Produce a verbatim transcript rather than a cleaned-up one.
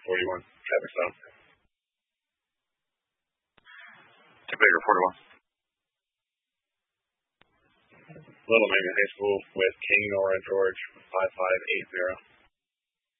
forty-one, traffic stop. Baker, forty-one. Little Magnet High School with King Nora George, five five eight zero.